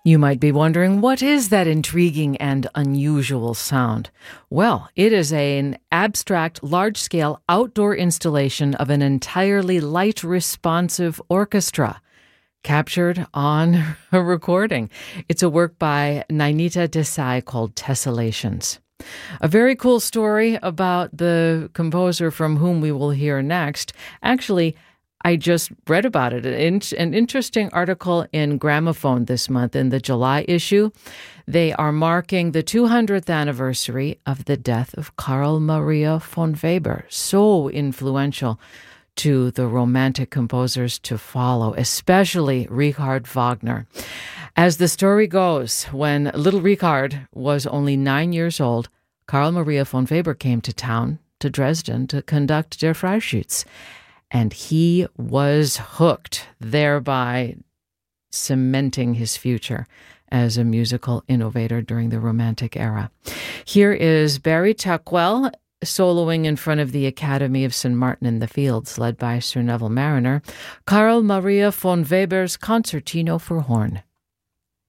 You might be wondering, what is that intriguing and unusual sound? Well, it is an abstract, large-scale outdoor installation of an entirely light, responsive orchestra, captured on a recording. It's a work by Nainita Desai called Tessellations. A very cool story about the composer from whom we will hear next. Actually, I just read about it. An interesting article in Gramophone this month in the July issue. They are marking the 200th anniversary of the death of Carl Maria von Weber, so influential to the Romantic composers to follow, especially Richard Wagner. As the story goes, when little Richard was only 9 years old, Carl Maria von Weber came to town, to Dresden, to conduct Der Freischütz. And he was hooked, thereby cementing his future as a musical innovator during the Romantic era. Here is Barry Tuckwell soloing in front of the Academy of St. Martin in the Fields, led by Sir Neville Marriner, Carl Maria von Weber's Concertino for Horn.